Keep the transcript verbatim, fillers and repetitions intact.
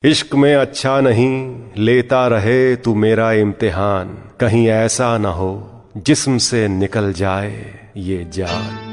इश्क में अच्छा नहीं लेता रहे तू मेरा इम्तिहान, कहीं ऐसा न हो जिस्म से निकल जाए ये जान।